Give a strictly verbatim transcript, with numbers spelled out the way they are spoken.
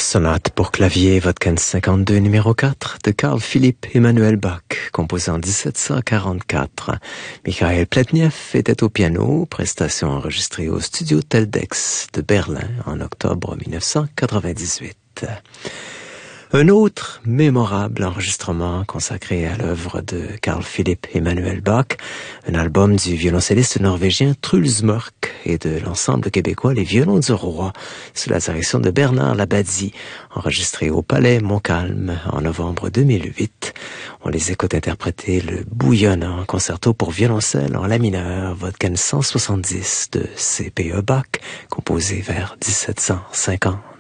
Sonate pour clavier, Vodkan cinquante-deux numéro quatre de Carl Philipp Emanuel Bach, composé en dix-sept cent quarante-quatre. Mikhail Pletnev était au piano, prestation enregistrée au studio Teldex de Berlin en octobre mille neuf cent quatre-vingt-dix-huit. Un autre mémorable enregistrement consacré à l'œuvre de Carl Philipp Emanuel Bach, un album du violoncelliste norvégien Truls Mørk et de l'ensemble québécois Les Violons du Roi, sous la direction de Bernard Labadie, enregistré au Palais Montcalm en novembre deux mille huit. On les écoute interpréter le bouillonnant concerto pour violoncelle en la mineur, Vodkan cent soixante-dix de C P E Bach, composé vers dix-sept cent cinquante.